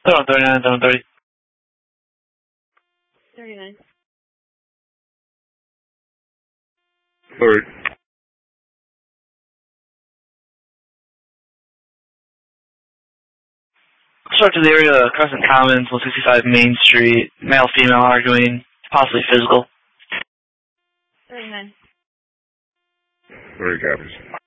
They're on 39, they're on 30. 39. 30. Start to the area, Crescent Commons, 165 Main Street, male-female arguing, possibly physical. 39. 30 copies.